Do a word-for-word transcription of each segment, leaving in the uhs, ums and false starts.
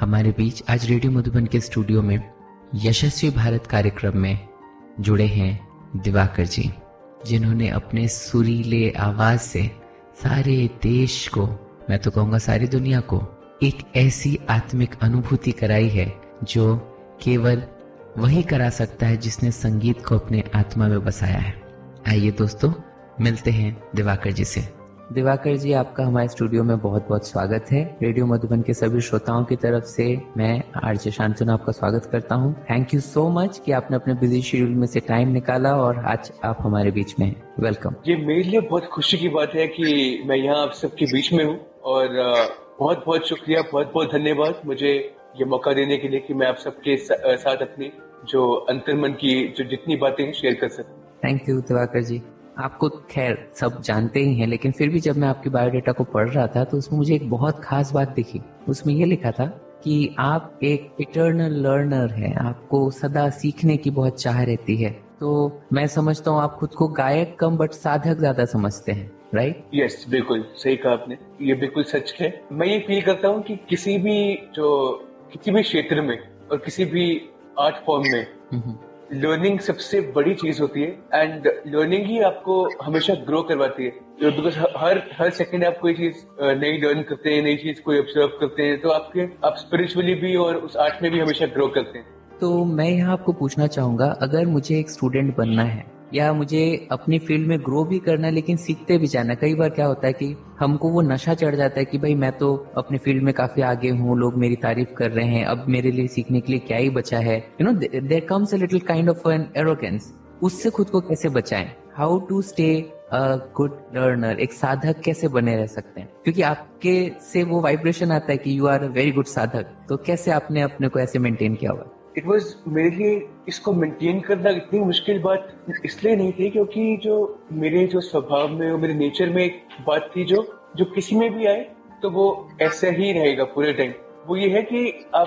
हमारे बीच आज रेडियो मधुबन के स्टूडियो में यशस्वी भारत कार्यक्रम में जुड़े हैं दिवाकर जी, जिन्होंने अपने सुरीले आवाज से सारे देश को, मैं तो कहूँगा सारी दुनिया को, एक ऐसी आत्मिक अनुभूति कराई है जो केवल वही करा सकता है जिसने संगीत को अपने आत्मा में बसाया है। आइए दोस्तों, मिलते हैं दिवाकर जी से। दिवाकर जी, आपका हमारे स्टूडियो में बहुत बहुत स्वागत है। रेडियो मधुबन के सभी श्रोताओं की तरफ से मैं आरजे शांतनु आपका स्वागत करता हूं। थैंक यू सो मच कि आपने अपने बिजी शेड्यूल में से टाइम निकाला और आज आप हमारे बीच में हैं। वेलकम। ये मेरे लिए बहुत खुशी की बात है कि मैं यहाँ आप सबके बीच में हूँ और बहुत बहुत शुक्रिया, बहुत बहुत धन्यवाद मुझे ये मौका देने के लिए कि मैं आप सबके साथ अपनी जो अंतर्मन की जो जितनी बातें शेयर कर सकूं। थैंक यू दिवाकर जी। आपको खैर सब जानते ही हैं, लेकिन फिर भी जब मैं आपकी बायोडाटा को पढ़ रहा था तो उसमें मुझे एक बहुत खास बात दिखी। उसमें ये लिखा था कि आप एक इटर्नल लर्नर हैं, आपको सदा सीखने की बहुत चाह रहती है। तो मैं समझता हूँ आप खुद को गायक कम बट साधक ज्यादा समझते हैं, राइट? यस, बिल्कुल सही कहा आपने, ये बिल्कुल सच है। मैं ये फील करता हूँ कि किसी भी जो किसी भी क्षेत्र में और किसी भी आर्ट फॉर्म में लर्निंग सबसे बड़ी चीज होती है एंड लर्निंग ही आपको हमेशा ग्रो करवाती है। बिकॉज हर हर सेकंड आप कोई चीज नई लर्न करते हैं, नई चीज कोई ऑब्जर्व करते हैं, तो आपके आप स्पिरिचुअली भी और उस आर्ट में भी हमेशा ग्रो करते हैं। तो मैं यहाँ आपको पूछना चाहूंगा, अगर मुझे एक स्टूडेंट बनना है या मुझे अपनी फील्ड में ग्रो भी करना है लेकिन सीखते भी जाना, कई बार क्या होता है कि हमको वो नशा चढ़ जाता है कि भाई मैं तो अपने फील्ड में काफी आगे हूँ, लोग मेरी तारीफ कर रहे हैं, अब मेरे लिए सीखने के लिए क्या ही बचा है। You know, there comes a little kind of N arrogance. उससे खुद को कैसे बचाएं? How to stay a good learner? एक साधक कैसे बने रह सकते हैं? क्योंकि आपके से वो वाइब्रेशन आता है कि you are a very good साधक। तो कैसे आपने अपने को ऐसे मेंटेन किया हुआ? इट वॉज मेरे लिए इसको मेंटेन करना इतनी मुश्किल बात इसलिए नहीं थी क्योंकि जो मेरे जो स्वभाव में और मेरे नेचर में एक बात थी जो जो किसी में भी आए तो वो ऐसा ही रहेगा पूरे टाइम। वो ये है कि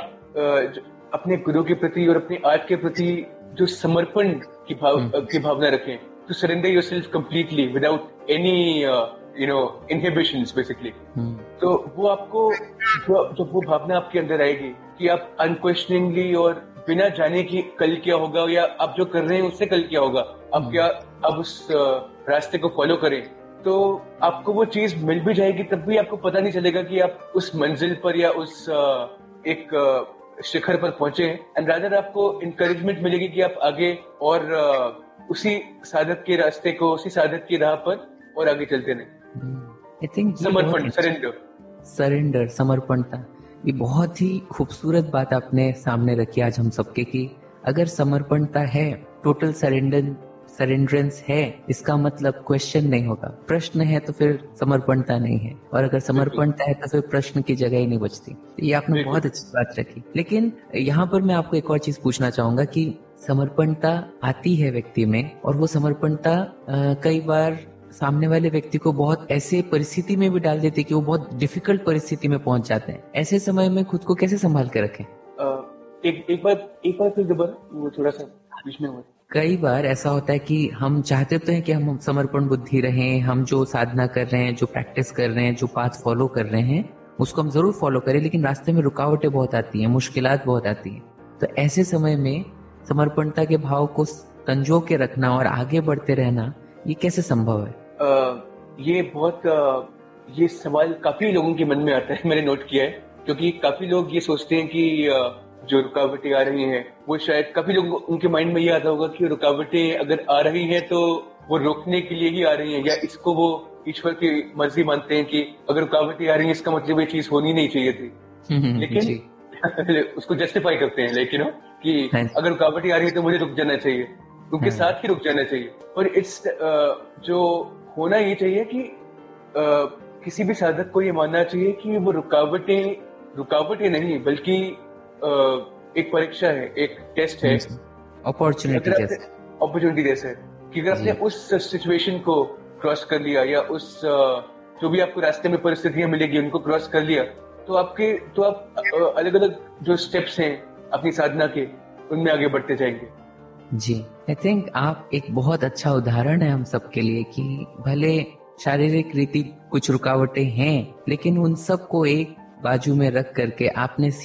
आप अपने गुरु के प्रति और अपने आर्ट के प्रति जो समर्पण की भाव की भावना रखें, to surrender yourself completely without any you know inhibitions basically. तो वो आपको जो जब वो भावना आपके अंदर आएगी कि आप अनक्वेश्चनिंगली और बिना जाने की कल क्या होगा या आप जो कर रहे हैं उससे कल क्या होगा, आप क्या अब उस रास्ते को फॉलो करें, तो आपको वो चीज मिल भी जाएगी तब भी आपको पता नहीं चलेगा कि आप उस मंजिल पर या उस एक शिखर पर पहुंचे हैं। एंड रादर आपको इंकरेजमेंट मिलेगी कि आप आगे और उसी साधक के रास्ते को, उसी साधक की राह पर और आगे चलते रहें। आई थिंक समर्पण, सरेंडर सरेंडर समर्पणता, ये बहुत ही खूबसूरत बात आपने सामने रखी आज हम सबके कि अगर समर्पणता है, टोटल सरेंडर सरेंडरेंस है, इसका मतलब क्वेश्चन नहीं होगा। प्रश्न है तो फिर समर्पणता नहीं है, और अगर समर्पणता है तो फिर प्रश्न की जगह ही नहीं बचती। ये आपने बहुत अच्छी बात रखी। लेकिन यहाँ पर मैं आपको एक और चीज पूछना चाहूंगा कि समर्पणता आती है व्यक्ति में, और वो समर्पणता कई बार सामने वाले व्यक्ति को बहुत ऐसे परिस्थिति में भी डाल देते कि वो बहुत डिफिकल्ट परिस्थिति में पहुंच जाते हैं। ऐसे समय में खुद को कैसे संभाल के रखें? एक एक बार एक बार फिर दोबारा वो थोड़ा सा बीच में हुआ। कई बार ऐसा होता है कि हम चाहते तो हैं कि हम समर्पण बुद्धि रहें, हम जो साधना कर रहे हैं, जो प्रैक्टिस कर रहे हैं, जो पाथ फॉलो कर रहे हैं उसको हम जरूर फॉलो करें, लेकिन रास्ते में रुकावटें बहुत आती हैं, मुश्किलात बहुत आती हैं। तो ऐसे समय में समर्पणता के भाव को संजो के रखना और आगे बढ़ते रहना, ये कैसे संभव है? Uh, ये बहुत uh, ये सवाल काफी लोगों के मन में आता है, मैंने नोट किया है, क्योंकि काफी लोग ये सोचते हैं कि uh, जो रुकावटें आ रही हैं वो शायद काफी लोग उनके माइंड में ये आता होगा कि रुकावटें अगर आ रही हैं तो वो रोकने के लिए ही आ रही हैं, या इसको वो ईश्वर की मर्जी मानते हैं कि अगर रुकावटें आ रही हैं इसका मतलब ये चीज होनी नहीं चाहिए थी। लेकिन उसको जस्टिफाई करते हैं, लेकिन कि अगर रुकावटें आ रही है तो मुझे रुक जाना चाहिए, उनके साथ ही रुक जाना चाहिए। और इट्स जो होना ये चाहिए कि uh, किसी भी साधक को ये मानना चाहिए कि वो रुकावटें रुकावटें नहीं बल्कि uh, एक परीक्षा है, एक टेस्ट है, अपॉर्चुनिटी जैसे अपॉर्चुनिटी जैसे कि अगर आपने उस सिचुएशन को क्रॉस कर लिया या उस uh, जो भी आपको रास्ते में परिस्थितियां मिलेगी उनको क्रॉस कर लिया, तो आपके तो आप अलग अलग जो स्टेप्स हैं अपनी साधना के, उनमें आगे बढ़ते जाएंगे। जी, आई थिंक आप एक बहुत अच्छा उदाहरण है हम सबके लिए कि भले शारीरिक रीति कुछ रुकावटें हैं, लेकिन उन सब को एक बाजू में रख करके आपने